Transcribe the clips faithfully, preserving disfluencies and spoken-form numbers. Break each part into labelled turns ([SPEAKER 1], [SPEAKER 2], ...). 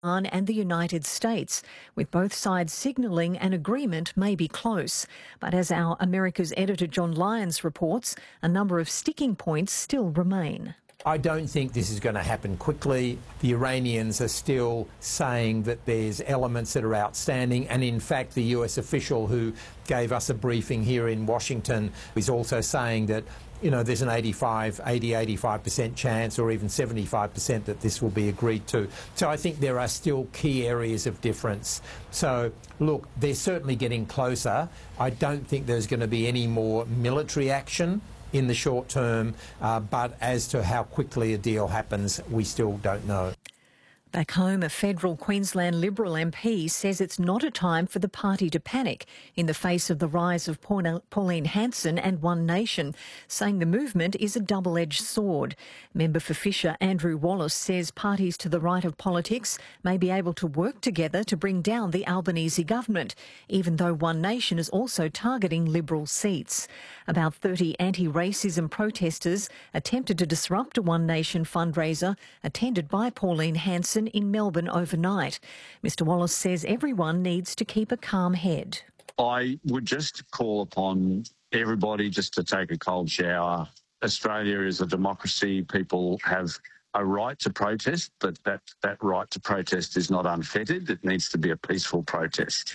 [SPEAKER 1] Iran and the United States, with both sides signalling an agreement may be close. But as our America's editor John Lyons reports, a number of sticking points still remain.
[SPEAKER 2] I don't think this is going to happen quickly. The Iranians are still saying that there's elements that are outstanding, and in fact the U S official who gave us a briefing here in Washington is also saying that, you know, there's an eighty-five, eighty, eighty-five percent chance, or even seventy-five percent that this will be agreed to. So I think there are still key areas of difference. So, look, they're certainly getting closer. I don't think there's going to be any more military action in the short term, uh, but as to how quickly a deal happens, we still don't know.
[SPEAKER 1] Back home, a federal Queensland Liberal M P says it's not a time for the party to panic in the face of the rise of Pauline Hanson and One Nation, saying the movement is a double-edged sword. Member for Fisher, Andrew Wallace, says parties to the right of politics may be able to work together to bring down the Albanese government, even though One Nation is also targeting Liberal seats. About thirty anti-racism protesters attempted to disrupt a One Nation fundraiser attended by Pauline Hanson in Melbourne overnight. Mister Wallace says everyone needs to keep a calm head.
[SPEAKER 3] I would just call upon everybody just to take a cold shower. Australia is a democracy. People have a right to protest, but that, that right to protest is not unfettered. It needs to be a peaceful protest.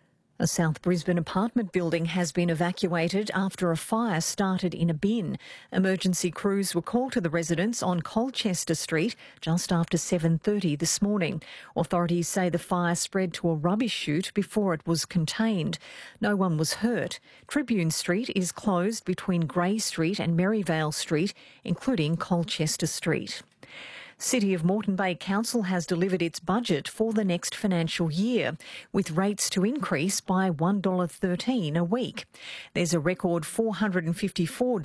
[SPEAKER 1] A South Brisbane apartment building has been evacuated after a fire started in a bin. Emergency crews were called to the residence on Colchester Street just after seven thirty this morning. Authorities say the fire spread to a rubbish chute before it was contained. No one was hurt. Tribune Street is closed between Grey Street and Merivale Street, including Colchester Street. City of Moreton Bay Council has delivered its budget for the next financial year, with rates to increase by one dollar thirteen a week. There's a record four hundred fifty-four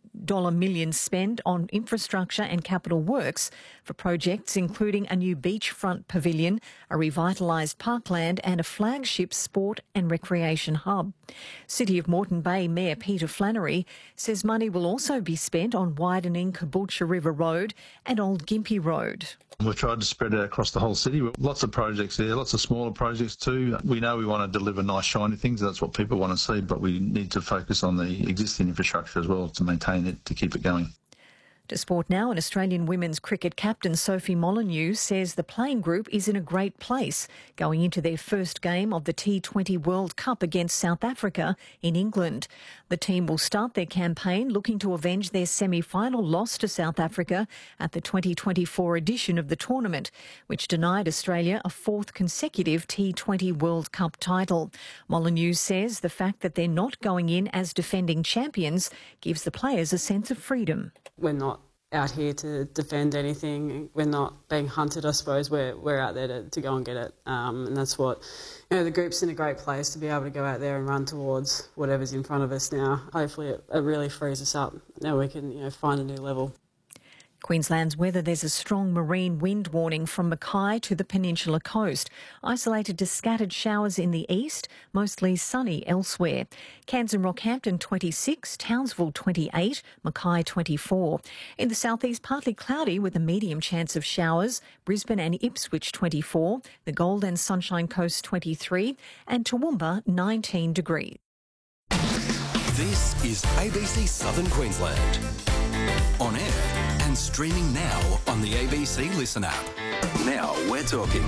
[SPEAKER 1] million dollars spent on infrastructure and capital works for projects including a new beachfront pavilion, a revitalised parkland and a flagship sport and recreation hub. City of Moreton Bay Mayor Peter Flannery says money will also be spent on widening Caboolture River Road and Old Gympie Road.
[SPEAKER 4] We've tried to spread it across the whole city. Lots of projects there, lots of smaller projects too. We know we want to deliver nice, shiny things. That's what people want to see, but we need to focus on the existing infrastructure as well to maintain it, to keep it going.
[SPEAKER 1] To sport now, an Australian women's cricket captain, Sophie Molyneux, says the playing group is in a great place going into their first game of the T twenty World Cup against South Africa in England. The team will start their campaign looking to avenge their semi-final loss to South Africa at the twenty twenty-four edition of the tournament, which denied Australia a fourth consecutive T twenty World Cup title. Molyneux says the fact that they're not going in as defending champions gives the players a sense of freedom.
[SPEAKER 5] We're not out here to defend anything. We're not being hunted, I suppose. We're, we're out there to, to go and get it. Um, and that's what, you know, the group's in a great place to be able to go out there and run towards whatever's in front of us now. Hopefully it, it really frees us up. Now we can, you know, find a new level.
[SPEAKER 1] Queensland's weather, there's a strong marine wind warning from Mackay to the Peninsula coast. Isolated to scattered showers in the east, mostly sunny elsewhere. Cairns and Rockhampton twenty-six, Townsville twenty-eight, Mackay twenty-four. In the southeast, partly cloudy with a medium chance of showers. Brisbane and Ipswich twenty-four, the Gold and Sunshine Coast twenty-three, and Toowoomba nineteen degrees.
[SPEAKER 6] This is A B C Southern Queensland. On air and streaming now on the A B C Listen app. Now we're talking.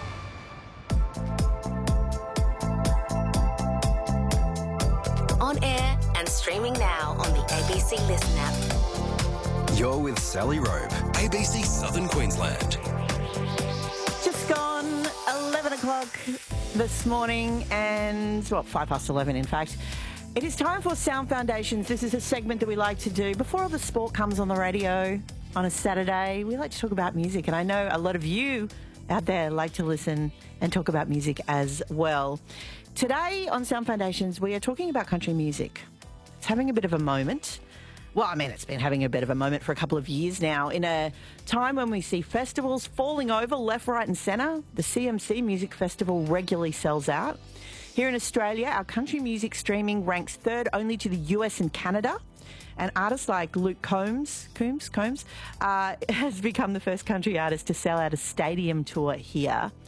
[SPEAKER 7] On air and streaming now on the A B C Listen app.
[SPEAKER 6] You're with Sally Robe, A B C Southern Queensland.
[SPEAKER 8] Just gone eleven o'clock this morning and, well, five past eleven in fact. It is time for Sound Foundations. This is a segment that we like to do before all the sport comes on the radio on a Saturday. We like to talk about music, and I know a lot of you out there like to listen and talk about music as well. Today on Sound Foundations, we are talking about country music. It's having a bit of a moment. Well, I mean, it's been having a bit of a moment for a couple of years now. In a time when we see festivals falling over left, right and centre, the C M C Music Festival regularly sells out. Here in Australia, our country music streaming ranks third only to the U S and Canada. And artists like Luke Combs, Combs, Combs uh, has become the first country artist to sell out a stadium tour here.